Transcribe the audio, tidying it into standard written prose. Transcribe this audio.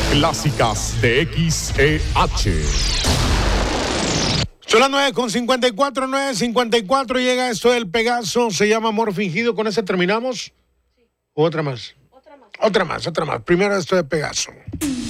clásicas de XEH. Son las 9:54, 9:54. Llega esto del Pegaso. Se llama Amor Fingido. ¿Con ese terminamos? Sí. ¿O otra más? Otra más. Primero esto de Pegaso.